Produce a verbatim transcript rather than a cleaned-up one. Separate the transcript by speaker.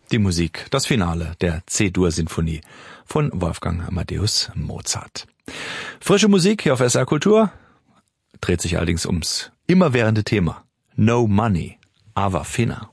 Speaker 1: die Musik, das Finale der C-Dur-Sinfonie von Wolfgang Amadeus Mozart. Frische Musik hier auf S R Kultur dreht sich allerdings ums immerwährende Thema No Money, aber Finna.